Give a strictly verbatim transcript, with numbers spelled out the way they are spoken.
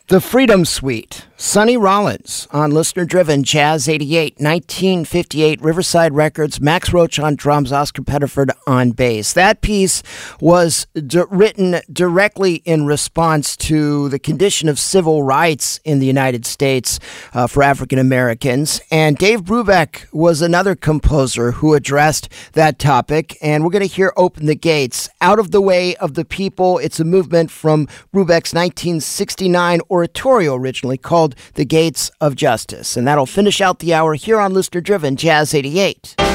The Freedom Suite, Sonny Rollins on listener-driven Jazz eighty-eight, nineteen fifty-eight, Riverside Records, Max Roach on drums, Oscar Pettiford on bass. That piece was d- written directly in response to the condition of civil rights in the United States uh, for African Americans. And Dave Brubeck was another composer who addressed that topic. And we're going to hear Open the Gates, Out of the Way of the People. It's a movement from Brubeck's nineteen sixty-nine oratorio originally called The Gates of Justice. And that'll finish out the hour here on Listener Driven Jazz eighty-eight.